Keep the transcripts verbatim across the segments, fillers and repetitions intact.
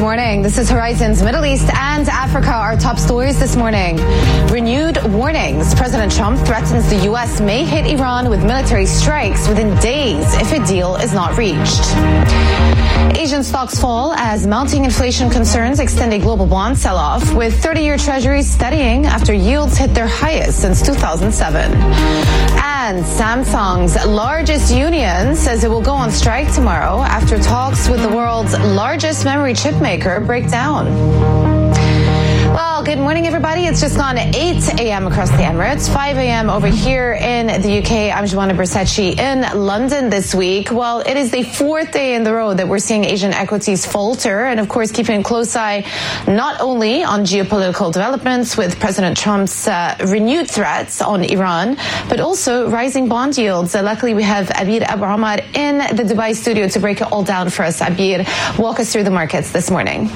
morning. This is Horizon's Middle East and Africa. Our top stories this morning. Renewed warnings. President Trump threatens the U S may hit Iran with military strikes within days if a deal is not reached. Asian stocks fall as mounting inflation concerns extend a global bond sell-off, with thirty-year treasuries steadying after yields hit their highest since two thousand seven. And Samsung's largest union says it will go on strike tomorrow after talks with the world's largest memory chip maker break down. Well, good morning, everybody. It's just gone eight a.m. across the Emirates, five a.m. over here in the U K. I'm Joanna Bersecci in London this week. Well, it is the fourth day in the row that we're seeing Asian equities falter, and of course keeping a close eye not only on geopolitical developments with President Trump's uh, renewed threats on Iran, but also rising bond yields. Uh, luckily, we have Abir Abu Omar in the Dubai studio to break it all down for us. Abir, walk us through the markets this morning.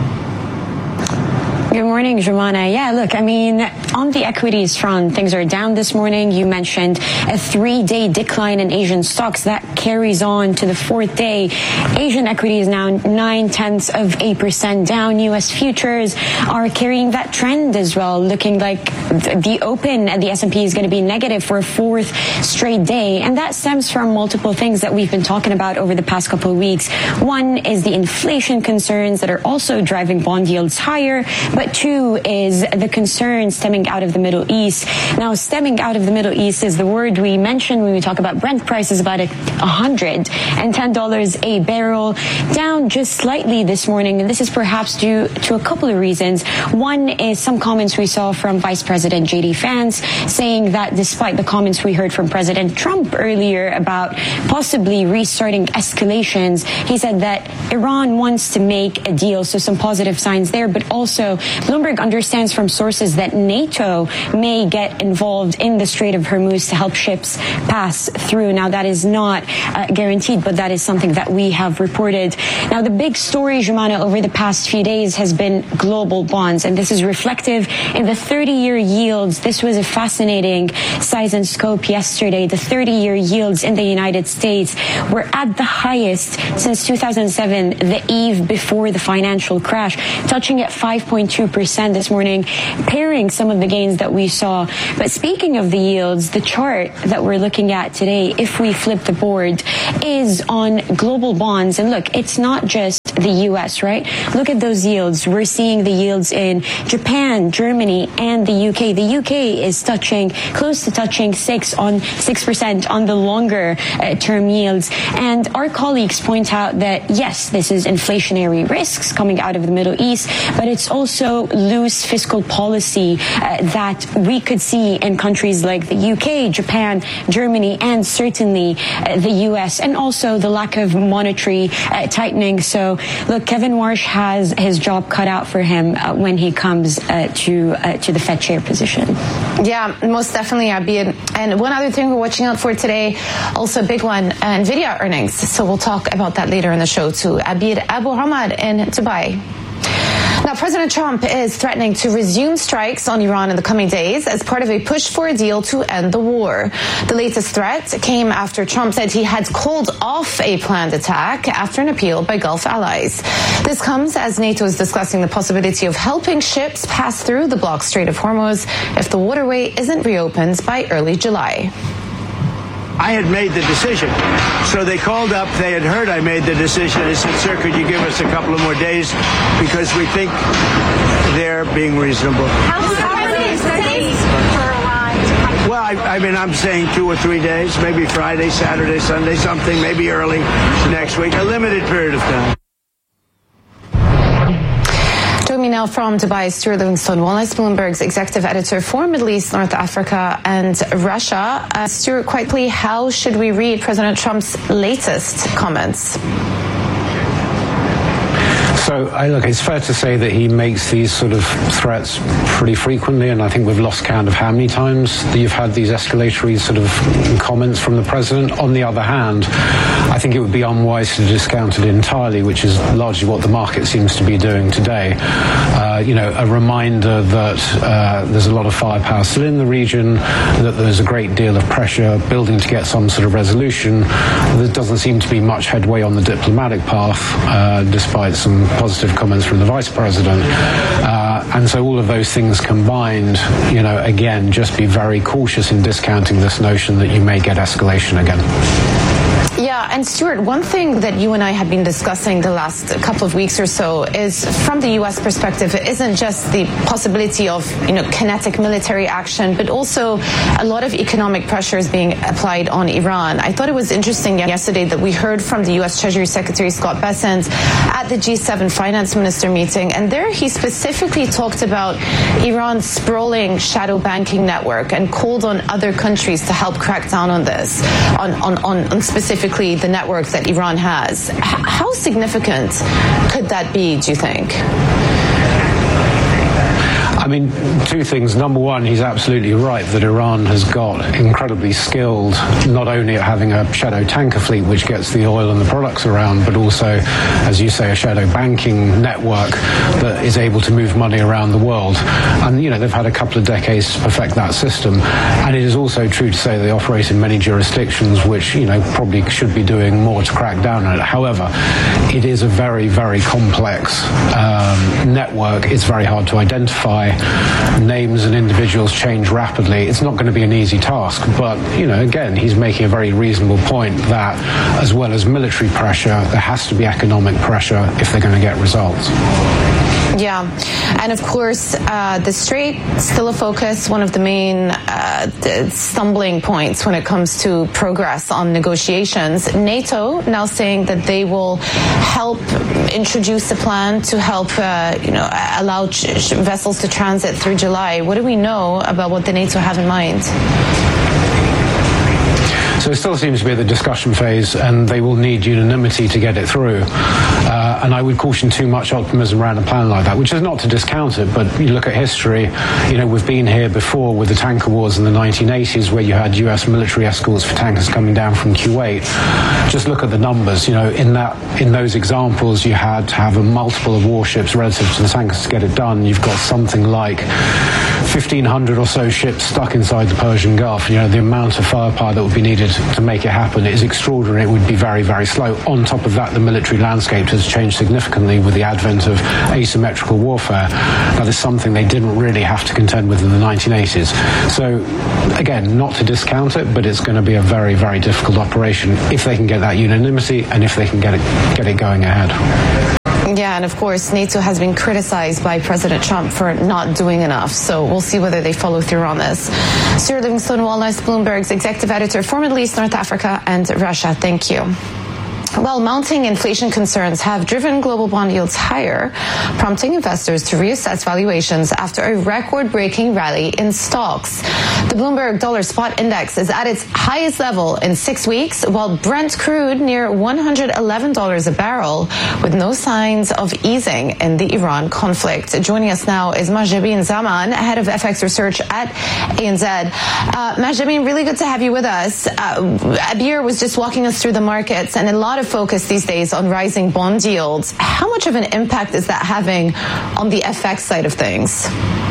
Good morning, Joanna. Yeah, look, I mean, on the equities front, things are down this morning. You mentioned a three-day decline in Asian stocks. That carries on to the fourth day. Asian equities now nine-tenths of a percent down. U S futures are carrying that trend as well, looking like the open at the S and P is going to be negative for a fourth straight day. And that stems from multiple things that we've been talking about over the past couple of weeks. One is the inflation concerns that are also driving bond yields higher. But two is the concern stemming out of the Middle East. Now, stemming out of the Middle East is the word we mention when we talk about Brent prices, about one hundred ten dollars a barrel, down just slightly this morning. And this is perhaps due to a couple of reasons. One is some comments we saw from Vice President J D Vance saying that despite the comments we heard from President Trump earlier about possibly restarting escalations, he said that Iran wants to make a deal. So some positive signs there, but also Bloomberg understands from sources that NATO may get involved in the Strait of Hormuz to help ships pass through. Now, that is not uh, guaranteed, but that is something that we have reported. Now, the big story, Jumana, over the past few days has been global bonds, and this is reflective in the thirty-year yields. This was a fascinating size and scope yesterday. The thirty-year yields in the United States were at the highest since two thousand seven, the eve before the financial crash, touching at five point two percent this morning, pairing some of the gains that we saw. But speaking of the yields, the chart that we're looking at today, if we flip the board, is on global bonds. And look, it's not just the U S, right? Look at those yields. We're seeing the yields in Japan, Germany, and the U K. The U K is touching, close to touching six on six percent on the longer uh, term yields. And our colleagues point out that, yes, this is inflationary risks coming out of the Middle East, but it's also loose fiscal policy uh, that we could see in countries like the U K, Japan, Germany, and certainly uh, the U S, and also the lack of monetary uh, tightening. So, look, Kevin Warsh has his job cut out for him uh, when he comes uh, to uh, to the Fed chair position. Yeah, most definitely, Abir. And one other thing we're watching out for today, also a big one, uh, NVIDIA earnings. So we'll talk about that later in the show too. Abir Abu Omar in Dubai. Now, President Trump is threatening to resume strikes on Iran in the coming days as part of a push for a deal to end the war. The latest threat came after Trump said he had called off a planned attack after an appeal by Gulf allies. This comes as NATO is discussing the possibility of helping ships pass through the blocked Strait of Hormuz if the waterway isn't reopened by early July. I had made the decision. So they called up, they had heard I made the decision. They said, sir, could you give us a couple of more days because we think they're being reasonable. How many days for Iran? Well, I, I mean, I'm saying two or three days, maybe Friday, Saturday, Sunday, something, maybe early next week, a limited period of time. Join me now from Dubai, Stuart Livingstone Wallace, Bloomberg's executive editor for Middle East, North Africa, and Russia. Uh, Stuart, quite quickly, how should we read President Trump's latest comments? So, I look, it's fair to say that he makes these sort of threats pretty frequently, and I think we've lost count of how many times that you've had these escalatory sort of comments from the president. On the other hand, I I think it would be unwise to discount it entirely, which is largely what the market seems to be doing today. Uh, you know, a reminder that uh, there's a lot of firepower still in the region, that there's a great deal of pressure building to get some sort of resolution. There doesn't seem to be much headway on the diplomatic path, uh, despite some positive comments from the Vice President. Uh, and so all of those things combined, you know, again, just be very cautious in discounting this notion that you may get escalation again. Yeah, and Stuart, one thing that you and I have been discussing the last couple of weeks or so is, from the U S perspective, it isn't just the possibility of, you know, kinetic military action, but also a lot of economic pressures being applied on Iran. I thought it was interesting yesterday that we heard from the U S Treasury Secretary Scott Bessent at the G seven finance minister meeting, and there he specifically talked about Iran's sprawling shadow banking network and called on other countries to help crack down on this, on, on, on, on specifically the network that Iran has. H- how significant could that be, do you think? I mean, two things. Number one, he's absolutely right that Iran has got incredibly skilled, not only at having a shadow tanker fleet which gets the oil and the products around, but also, as you say, a shadow banking network that is able to move money around the world. And, you know, they've had a couple of decades to perfect that system. And it is also true to say they operate in many jurisdictions which, you know, probably should be doing more to crack down on it. However, it is a very, very complex um, network. It's very hard to identify. Names and individuals change rapidly. It's not going to be an easy task, but, you know, again, he's making a very reasonable point that as well as military pressure, there has to be economic pressure if they're going to get results. Yeah, and of course, uh, the Strait still a focus, one of the main uh, stumbling points when it comes to progress on negotiations. NATO now saying that they will help introduce a plan to help, uh, you know, allow ch- vessels to transit through July. What do we know about what the NATO have in mind? So it still seems to be at the discussion phase, and they will need unanimity to get it through. Uh, and I would caution too much optimism around a plan like that, which is not to discount it, but you look at history, you know, we've been here before with the tanker wars in the nineteen eighties, where you had U S military escorts for tankers coming down from Kuwait. Just look at the numbers, you know, in that, in those examples, you had to have a multiple of warships relative to the tankers to get it done. You've got something like fifteen hundred or so ships stuck inside the Persian Gulf. You know, the amount of firepower that would be needed to make it happen is extraordinary. It would be very, very slow. On top of that, the military landscape has changed significantly with the advent of asymmetrical warfare. That is something they didn't really have to contend with in the nineteen eighties. So, again, not to discount it, but it's going to be a very, very difficult operation if they can get that unanimity and if they can get it, get it going ahead. Yeah, and of course, NATO has been criticized by President Trump for not doing enough. So we'll see whether they follow through on this. Stuart Livingstone-Wallace, Bloomberg's executive editor for Middle East, North Africa, and Russia. Thank you. Well, mounting inflation concerns have driven global bond yields higher, prompting investors to reassess valuations after a record-breaking rally in stocks. The Bloomberg Dollar Spot Index is at its highest level in six weeks, while Brent crude near one hundred eleven dollars a barrel, with no signs of easing in the Iran conflict. Joining us now is Mahjabeen Zaman, head of F X research at A N Z. Uh, Mahjabeen, really good to have you with us. Uh, Abir was just walking us through the markets, and a lot of focus these days on rising bond yields. How much of an impact is that having on the F X side of things?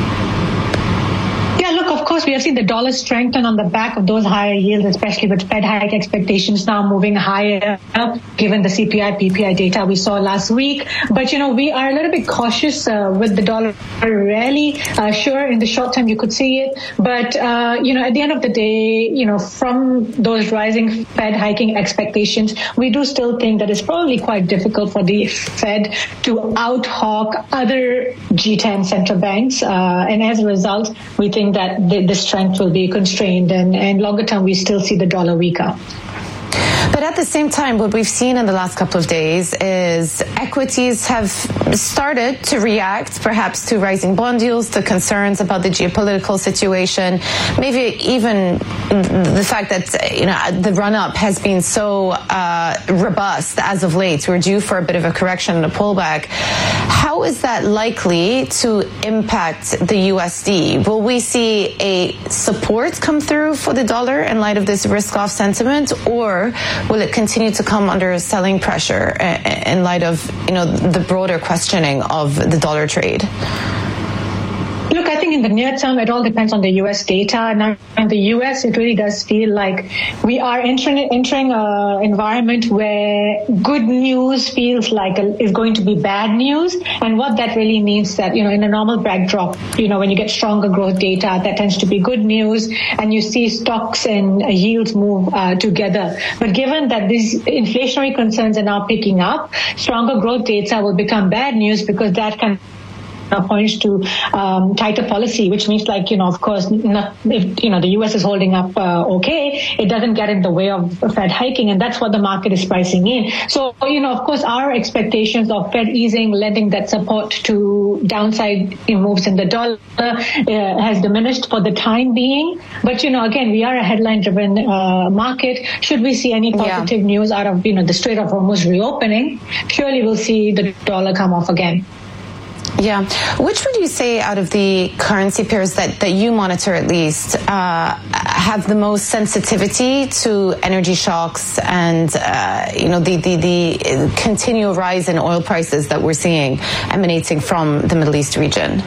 Yeah, look, of course, we have seen the dollar strengthen on the back of those higher yields, especially with Fed hike expectations now moving higher, given the C P I, P P I data we saw last week. But, you know, we are a little bit cautious uh, with the dollar rally. Uh, sure, in the short term, you could see it. But, uh, you know, at the end of the day, you know, from those rising Fed hiking expectations, we do still think that it's probably quite difficult for the Fed to out-hawk other G ten central banks. Uh, and as a result, we think that the, the strength will be constrained, and, and longer term, we still see the dollar weaker. But at the same time, what we've seen in the last couple of days is equities have started to react, perhaps to rising bond yields, to concerns about the geopolitical situation, maybe even the fact that, you know, the run-up has been so uh, robust as of late. We're due for a bit of a correction and a pullback. How is that likely to impact the U S D? Will we see a support come through for the dollar in light of this risk-off sentiment, or will it continue to come under selling pressure in light of, you know, the broader questioning of the dollar trade? Look, I think in the near term, it all depends on the U S data. Now, in the U S, it really does feel like we are entering entering an environment where good news feels like a, is going to be bad news. And what that really means that, you know, in a normal backdrop, you know, when you get stronger growth data, that tends to be good news, and you see stocks and yields move uh, together. But given that these inflationary concerns are now picking up, stronger growth data will become bad news, because that can points to um, tighter policy, which means, like, you know, of course, not, if, you know, the U S is holding up uh, okay, it doesn't get in the way of Fed hiking, and that's what the market is pricing in. So, you know, of course, our expectations of Fed easing, lending that support to downside moves in the dollar uh, has diminished for the time being. But, you know, again, we are a headline-driven uh, market. Should we see any positive yeah. news out of, you know, the Strait of Hormuz reopening, surely we'll see the dollar come off again. Yeah. Which would you say out of the currency pairs that, that you monitor at least uh, have the most sensitivity to energy shocks and, uh, you know, the, the, the continual rise in oil prices that we're seeing emanating from the Middle East region?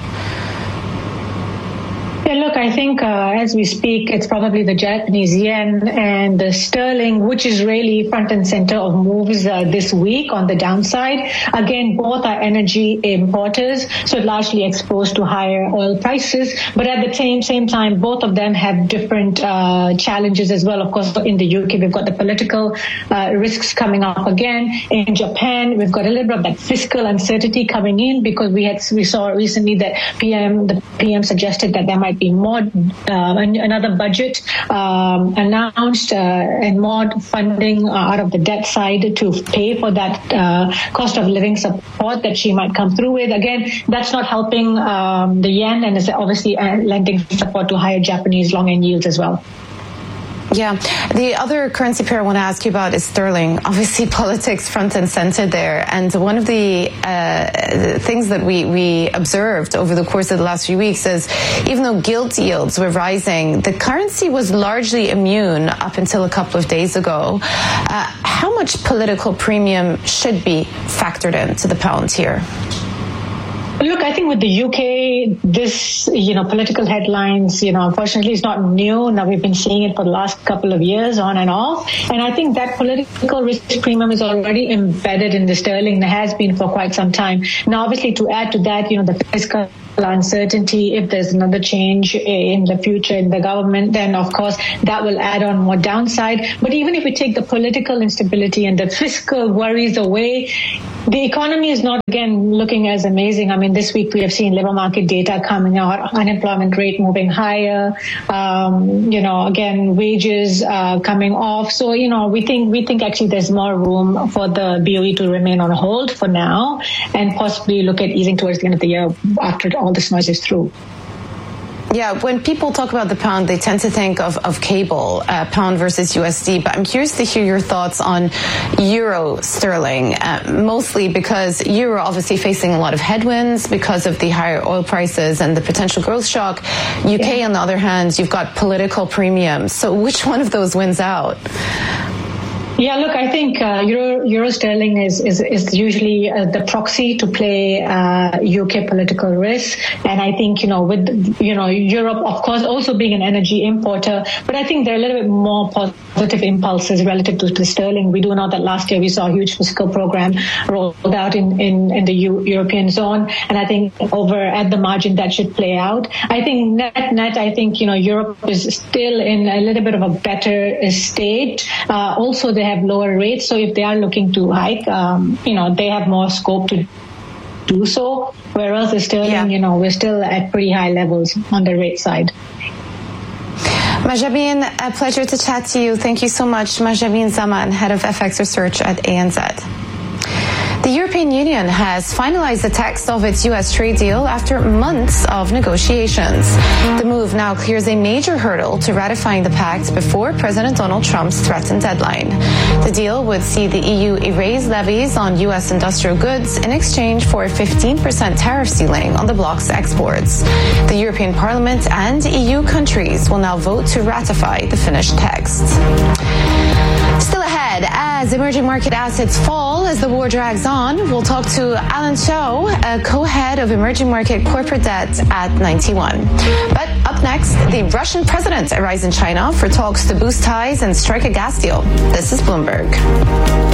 Yeah, look, I think uh, as we speak, it's probably the Japanese yen and the sterling, which is really front and center of moves uh, this week on the downside. Again, both are energy importers, so largely exposed to higher oil prices. But at the same same time, both of them have different uh, challenges as well. Of course, in the U K, we've got the political uh, risks coming up again. In Japan, we've got a little bit of that fiscal uncertainty coming in, because we had we saw recently that P M the P M suggested that there might be more uh, another budget um, announced uh, and more funding uh, out of the debt side to pay for that uh, cost of living support that she might come through with. Again, that's not helping um, the yen, and is obviously uh, lending support to higher Japanese long end yields as well. Yeah. The other currency pair I want to ask you about is sterling. Obviously, politics front and center there. And one of the uh, things that we, we observed over the course of the last few weeks is, even though gilt yields were rising, the currency was largely immune up until a couple of days ago. Uh, how much political premium should be factored into the pound here? Look, I think with the U K, this, you know, political headlines, you know, unfortunately is not new. Now, we've been seeing it for the last couple of years on and off. And I think that political risk premium is already embedded in the sterling. There has been for quite some time. Now, obviously, to add to that, you know, the fiscal uncertainty, if there's another change in the future in the government, then of course that will add on more downside. But even if we take the political instability and the fiscal worries away, the economy is not, again, looking as amazing. I mean, this week we have seen labor market data coming out, unemployment rate moving higher, um, you know, again, wages uh, coming off. So, you know, we think we think actually there's more room for the B O E to remain on hold for now, and possibly look at easing towards the end of the year after all this noise is through. Yeah, when people talk about the pound, they tend to think of, of cable, uh, pound versus U S D. But I'm curious to hear your thoughts on euro sterling, uh, mostly because euro obviously facing a lot of headwinds because of the higher oil prices and the potential growth shock. U K, yeah. on the other hand, you've got political premiums. So which one of those wins out? Yeah, look, I think uh, Euro, Euro sterling is, is, is usually uh, the proxy to play uh, U K political risk. And I think, you know, with, you know, Europe, of course, also being an energy importer, but I think there are a little bit more positive impulses relative to the sterling. We do know that last year we saw a huge fiscal program rolled out in, in, in the U- European zone. And I think over at the margin that should play out. I think net, net, I think, you know, Europe is still in a little bit of a better state. Uh, also, they have lower rates, so if they are looking to hike, um, you know, they have more scope to do so. Whereas the sterling, yeah. you know, we're still at pretty high levels on the rate side. Mahjabeen, a pleasure to chat to you. Thank you so much. Mahjabeen Zaman, Head of F X Research at A N Z. The European Union has finalized the text of its U S trade deal after months of negotiations. The move now clears a major hurdle to ratifying the pact before President Donald Trump's threatened deadline. The deal would see the E U erase levies on U S industrial goods in exchange for a fifteen percent tariff ceiling on the bloc's exports. The European Parliament and E U countries will now vote to ratify the finished text. Still ahead, as emerging market assets fall as the war drags on, we'll talk to Alan Chow, a co-head of emerging market corporate debt at ninety one. But up next, the Russian president arrives in China for talks to boost ties and strike a gas deal. This is Bloomberg.